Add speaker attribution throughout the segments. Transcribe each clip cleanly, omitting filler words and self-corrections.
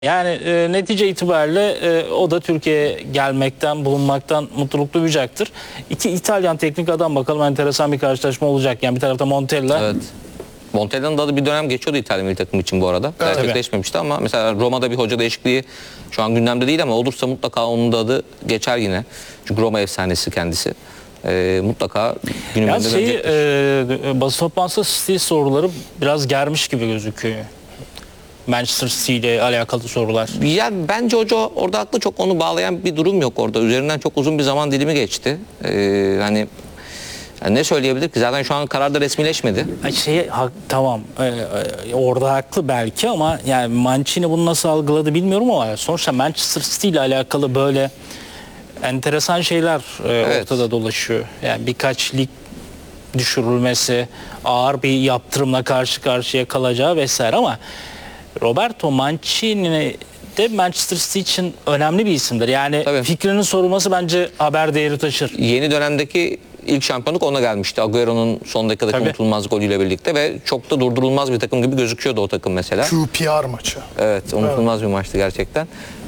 Speaker 1: Yani netice itibariyle o da Türkiye'ye gelmekten, bulunmaktan mutluluk duyacaktır. İki İtalyan teknik adam, bakalım enteresan bir karşılaşma olacak. Yani bir tarafta Montella.
Speaker 2: Evet. Montella'nın da adı bir dönem geçiyordu İtalya milli takım için bu arada.
Speaker 1: Evet.
Speaker 2: Gerçekleşmemişti ama mesela Roma'da bir hoca değişikliği şu an gündemde değil ama olursa mutlaka onun da adı geçer yine. Çünkü Roma efsanesi kendisi. Mutlaka günümüzde dönecektir.
Speaker 1: Basın toplantısında City soruları biraz germiş gibi gözüküyor. Manchester City ile alakalı sorular.
Speaker 2: Yani bence hoca orada haklı, çok onu bağlayan bir durum yok orada. Üzerinden çok uzun bir zaman dilimi geçti. Hani yani ne söyleyebilir ki? Zaten şu an karar da resmileşmedi.
Speaker 1: Tamam, orada haklı belki ama yani Mancini bunu nasıl algıladı bilmiyorum ama sonuçta Manchester City ile alakalı böyle enteresan şeyler
Speaker 2: Evet.
Speaker 1: ortada dolaşıyor. Yani birkaç lig düşürülmesi, ağır bir yaptırımla karşı karşıya kalacağı vesaire ama Roberto Mancini de Manchester City için önemli bir isimdir. Yani
Speaker 2: Tabii.
Speaker 1: fikrinin sorulması bence haber değeri taşır.
Speaker 2: Yeni dönemdeki ilk şampiyonluk ona gelmişti. Agüero'nun son dakikadaki
Speaker 1: Tabii.
Speaker 2: unutulmaz golüyle birlikte ve çok da durdurulmaz bir takım gibi gözüküyordu o takım mesela.
Speaker 3: QPR maçı.
Speaker 2: Evet, unutulmaz bir maçtı gerçekten.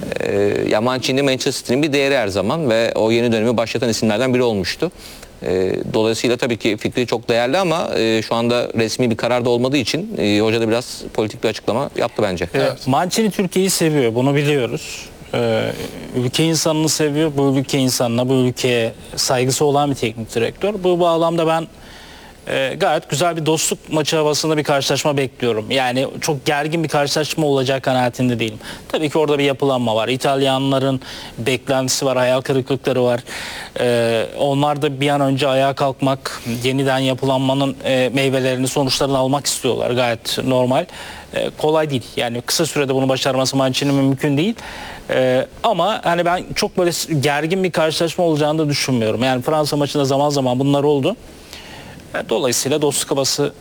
Speaker 2: Ya Mancini Manchester City'nin bir değeri her zaman ve o yeni dönemi başlatan isimlerden biri olmuştu. Dolayısıyla tabii ki fikri çok değerli ama şu anda resmi bir karar da olmadığı için hoca da biraz politik bir açıklama yaptı bence.
Speaker 1: Evet. Mancini Türkiye'yi seviyor, bunu biliyoruz. Ülke insanını seviyor, bu ülke insanına, bu ülkeye saygısı olan bir teknik direktör. Bu bağlamda ben gayet güzel bir dostluk maçı havasında bir karşılaşma bekliyorum. Yani çok gergin bir karşılaşma olacak kanaatinde değilim. Tabii ki orada bir yapılanma var. İtalyanların beklentisi var, hayal kırıklıkları var. Onlar da bir an önce ayağa kalkmak, yeniden yapılanmanın meyvelerini, sonuçlarını almak istiyorlar. Gayet normal. Kolay değil. Yani kısa sürede bunu başarması Mancini'nin mümkün değil. Ama hani ben çok böyle gergin bir karşılaşma olacağını da düşünmüyorum. Yani Fransa maçında zaman zaman bunlar oldu. Dolayısıyla dostluk havası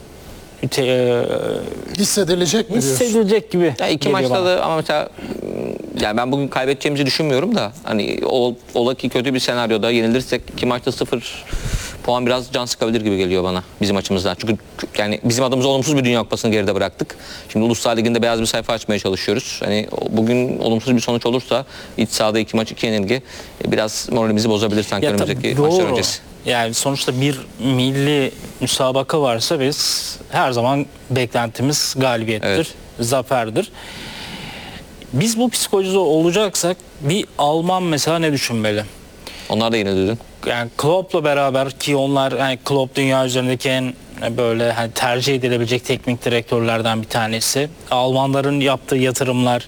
Speaker 3: Hissedilecek mi diyorsun?
Speaker 1: hissedilecek gibi.
Speaker 2: Ya iki
Speaker 1: geliyor
Speaker 2: maçta
Speaker 1: bana.
Speaker 2: da ama mesela yani ben bugün kaybedeceğimizi düşünmüyorum da hani ola ki kötü bir senaryoda yenilirsek iki maçta 0 puan biraz can sıkabilir gibi geliyor bana bizim açımızdan. Çünkü yani bizim adımıza olumsuz bir Dünya Kupası'nı geride bıraktık. Şimdi Uluslar Ligi'nde beyaz bir sayfa açmaya çalışıyoruz. Hani bugün olumsuz bir sonuç olursa iç sahada 2 maç 2 yenilgi biraz moralimizi bozabilir sanki önümüzdeki maçlar öncesi.
Speaker 1: Yani sonuçta bir milli müsabaka varsa biz her zaman beklentimiz galibiyettir,
Speaker 2: Evet.
Speaker 1: zaferdir. Biz bu psikolojide olacaksak bir Alman mesela ne düşünmeli?
Speaker 2: Onlar da yenildi dün.
Speaker 1: Yani Klopp'la beraber ki onlar yani Klopp dünya üzerindeki en böyle hani tercih edilebilecek teknik direktörlerden bir tanesi. Almanların yaptığı yatırımlar,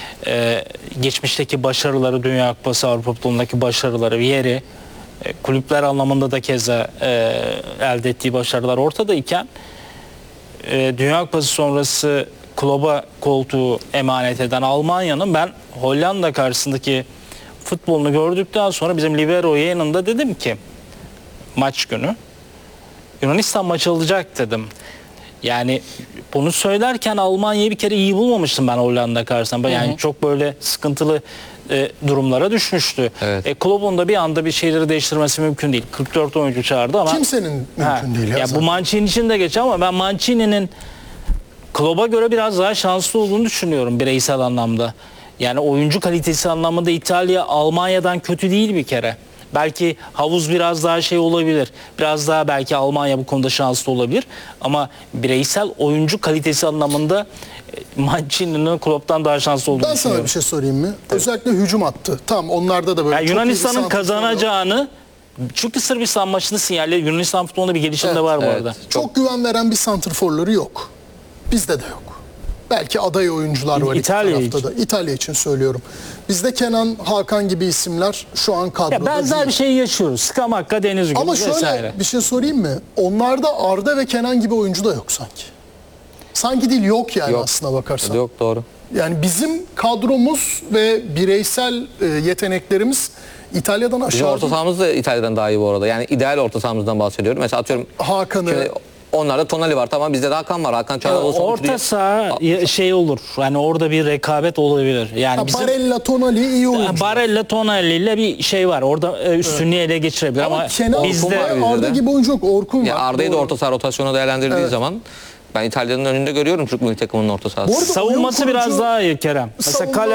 Speaker 1: geçmişteki başarıları, Dünya Kupası, Avrupa Futbolu'ndaki başarıları, yeri, kulüpler anlamında da keza elde ettiği başarılar ortadayken Dünya Kupası sonrası Klopp'a koltuğu emanet eden Almanya'nın ben Hollanda karşısındaki futbolunu gördükten sonra bizim libero yayınında dedim ki maç günü Yunanistan maçı alacak dedim. Yani bunu söylerken Almanya'yı bir kere iyi bulmamıştım ben Hollanda karşısında. Yani çok böyle sıkıntılı durumlara düşmüştü.
Speaker 2: Evet.
Speaker 1: Klopp'un da bir anda bir şeyleri değiştirmesi mümkün değil. 44 oyuncu çağırdı ama
Speaker 3: Kimsenin mümkün değil ya.
Speaker 1: bu
Speaker 3: zaten.
Speaker 1: Mancini için de geçer ama ben Mancini'nin Klopp'a göre biraz daha şanslı olduğunu düşünüyorum bireysel anlamda. Yani oyuncu kalitesi anlamında İtalya Almanya'dan kötü değil bir kere. Belki havuz biraz daha şey olabilir. Biraz daha belki Almanya bu konuda şanslı olabilir. Ama bireysel oyuncu kalitesi anlamında Mancini'nin Klopp'tan daha şanslı olduğunu
Speaker 3: Ben sana
Speaker 1: düşünüyorum.
Speaker 3: bir şey sorayım mı? Özellikle hücum attı. Tamam, onlarda da böyle
Speaker 1: Yani
Speaker 3: çok iyi bir
Speaker 1: Yunanistan'ın
Speaker 3: santrfor yok.
Speaker 1: kazanacağını, çünkü Sırbistan maçını sinyalleri, Yunanistan futbolunda bir gelişim de
Speaker 3: Evet,
Speaker 1: var bu
Speaker 2: evet.
Speaker 1: arada.
Speaker 3: Çok güven veren bir santrforları yok. Bizde de yok. Belki aday oyuncular var
Speaker 1: İtalya
Speaker 3: iki tarafta da. İtalya için söylüyorum. Bizde Kenan, Hakan gibi isimler şu an kadroda
Speaker 1: Ya benzer
Speaker 3: değil.
Speaker 1: bir şey yaşıyoruz. Skamakka, Denizgül
Speaker 3: Ama şöyle
Speaker 1: vesaire.
Speaker 3: bir şey sorayım mı? Onlarda Arda ve Kenan gibi oyuncu da yok sanki. Sanki değil, yok yani
Speaker 2: Yok.
Speaker 3: aslına bakarsan.
Speaker 2: Yok, doğru.
Speaker 3: Yani bizim kadromuz ve bireysel yeteneklerimiz İtalya'dan
Speaker 2: Bizim
Speaker 3: aşağı.
Speaker 2: orta sahamız da İtalya'dan daha iyi bu arada. Yani ideal orta sahamızdan bahsediyorum. Mesela atıyorum
Speaker 3: Hakan'ı,
Speaker 2: şimdi onlarda Tonali var, tamam, bizde de Hakan var. Hakan Çalhanoğlu
Speaker 1: Orta saha şey olur. Yani orada bir rekabet olabilir. Yani bizim
Speaker 3: Barella, Tonali iyi oyuncu.
Speaker 1: Barella, Tonali ile bir şey var. Orada üstünlüğü ele geçirebilir ama
Speaker 3: Kenan
Speaker 2: Orkun
Speaker 1: bizde
Speaker 2: var bizde
Speaker 3: Arda
Speaker 2: de.
Speaker 3: gibi oyuncu yok. Orkun var.
Speaker 2: Ya Arda'yı da
Speaker 3: Doğru.
Speaker 2: orta saha rotasyonu değerlendirdiği
Speaker 3: Evet.
Speaker 2: zaman Ben İtalya'nın önünde görüyorum Türk milli takımının orta sahası.
Speaker 3: Bu arada
Speaker 1: Savunması
Speaker 3: oyun
Speaker 1: biraz
Speaker 3: kurucu-
Speaker 1: daha iyi Kerem. Mesela
Speaker 3: Savunma-
Speaker 1: kale